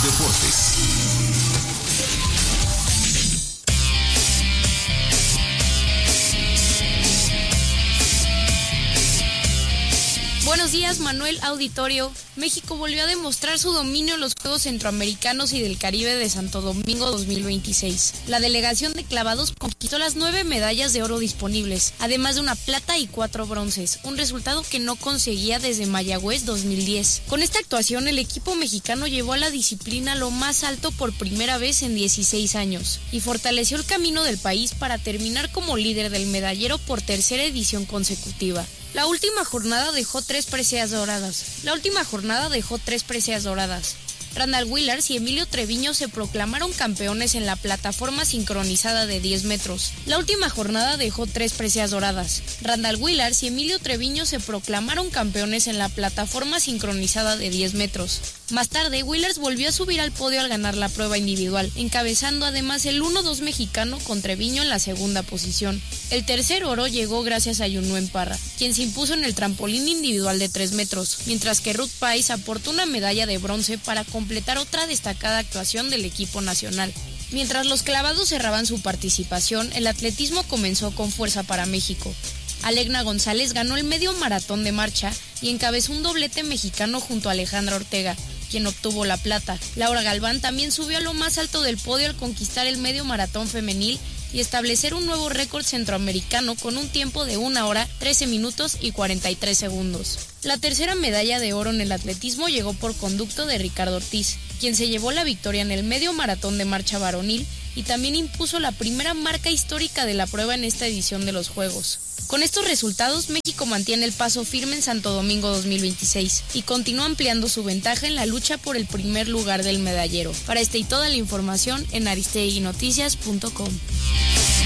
deportes. Buenos días, Manuel, auditorio. México volvió a demostrar su dominio en los Juegos Centroamericanos y del Caribe de Santo Domingo 2026. La delegación de clavados conquistó las 9 medallas de oro disponibles, además de una plata y 4 bronces, un resultado que no conseguía desde Mayagüez 2010. Con esta actuación, el equipo mexicano llevó a la disciplina lo más alto por primera vez en 16 años y fortaleció el camino del país para terminar como líder del medallero por tercera edición consecutiva. La última jornada dejó tres preseas doradas. Randall Willars y Emilio Treviño se proclamaron campeones en la plataforma sincronizada de 10 metros. Randall Willars y Emilio Treviño se proclamaron campeones en la plataforma sincronizada de 10 metros. Más tarde, Willars volvió a subir al podio al ganar la prueba individual, encabezando además el 1-2 mexicano con Treviño en la segunda posición. El tercer oro llegó gracias a Yunuen Parra, quien se impuso en el trampolín individual de 3 metros, mientras que Ruth Pais aportó una medalla de bronce para completar otra destacada actuación del equipo nacional. Mientras los clavados cerraban su participación, el atletismo comenzó con fuerza para México. Alegna González ganó el medio maratón de marcha y encabezó un doblete mexicano junto a Alejandra Ortega, quien obtuvo la plata. Laura Galván también subió a lo más alto del podio al conquistar el medio maratón femenil y establecer un nuevo récord centroamericano con un tiempo de 1 hora, 13 minutos y 43 segundos. La tercera medalla de oro en el atletismo llegó por conducto de Ricardo Ortiz, quien se llevó la victoria en el medio maratón de marcha varonil y también impuso la primera marca histórica de la prueba en esta edición de los Juegos. Con estos resultados, México mantiene el paso firme en Santo Domingo 2026 y continúa ampliando su ventaja en la lucha por el primer lugar del medallero. Para esta y toda la información en aristeguinoticias.com.